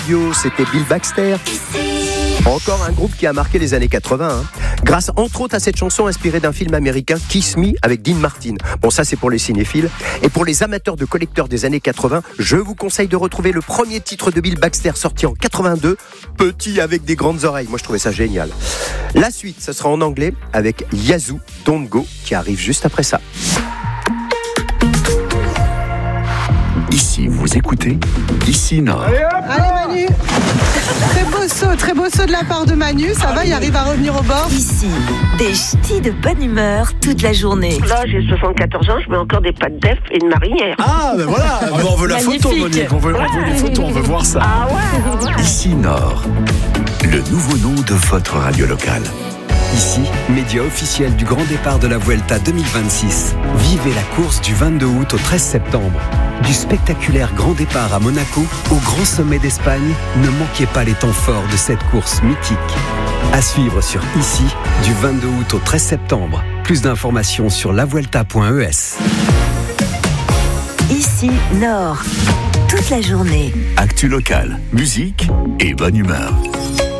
radio, c'était Bill Baxter. Encore un groupe qui a marqué les années 80, grâce entre autres à cette chanson inspirée d'un film américain, Kiss Me, avec Dean Martin. Bon, ça c'est pour les cinéphiles. Et pour les amateurs de collecteurs des années 80, je vous conseille de retrouver le premier titre de Bill Baxter sorti en 82, Petit avec des grandes oreilles. Moi je trouvais ça génial. La suite, ce sera en anglais avec Yazoo, Don't Go, qui arrive juste après ça. Ici, vous écoutez Ici Nord. Allez Manu. Très beau saut de la part de Manu. Ça va, il arrive à revenir au bord. Ici, des ch'tis de bonne humeur toute la journée. Là, j'ai 74 ans, je mets encore des pâtes d'œuf et une marinière. Ah, ben voilà. On veut la photo, Monique. On veut les photos, on veut voir ça. Ah ouais. Ici Nord, le nouveau nom de votre radio locale. Ici, média officiel du grand départ de la Vuelta 2026. Vivez la course du 22 août au 13 septembre. Du spectaculaire grand départ à Monaco au grand sommet d'Espagne, ne manquez pas les temps forts de cette course mythique. À suivre sur Ici, du 22 août au 13 septembre. Plus d'informations sur lavuelta.es. Ici, Nord, toute la journée. Actu locale, musique et bonne humeur.